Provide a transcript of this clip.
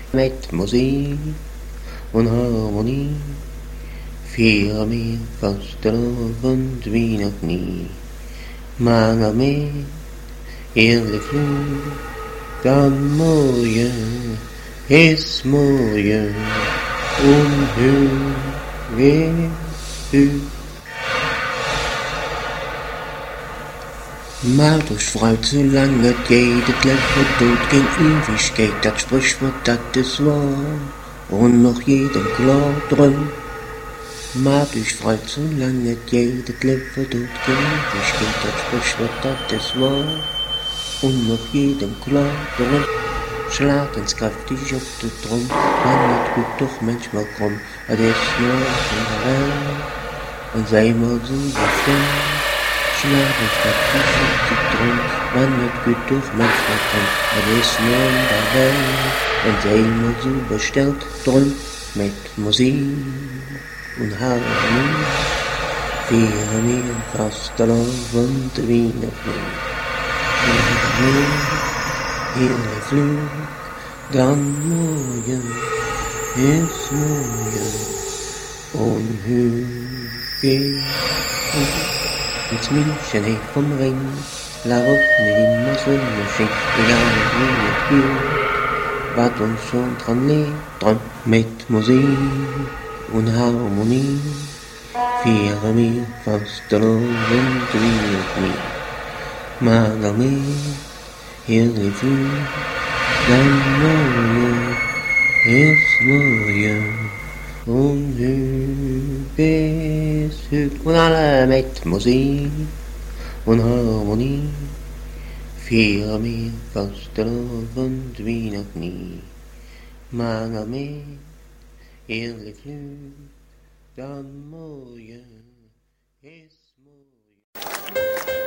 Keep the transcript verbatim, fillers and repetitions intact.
Mit Musik und Harmonie feiern wir Fastelavond wie noch nie. Mange med ehrlich Flug, dann morgen ist morgen und höher höher. Macht euch freut, solange jedes Leben tut, kein Ewigkeit, das Sprichwort, das ist wahr, und noch jedem klar drin. Macht euch freut, solange jedes Leben tut, kein Ewigkeit, das Sprichwort, das ist wahr, und noch jedem klar drin. Schlag ins kräftig auf den Drum, man wird gut doch manchmal krumm, es ist nur in der Welt, und sei mal so bestimmt. Schlag ins kräftig auf den Drum, man wird gut doch manchmal krumm, es ist nur in der Welt, und sei mal so bestellt drum, mit Musik und Harmonie, feiern wir Fastelavond wie noch nie. Ehrlich Flug, dann morgen ist morgen und höher geht ins München hey vom Ring, la Route immer Sonnenschein, egal wie es geht, was uns schon dran liegt, dran mit Musik und Harmonie, feiern wir Fastelavond wie noch nie. Mager mehr, ehrlich Flug, dann morgen ist morgen und höher ist höher. Und alle mit Musik und Harmonie feiern wir Fastelavond wie noch nie. Mager mehr, ehrlich Flug, dann morgen ist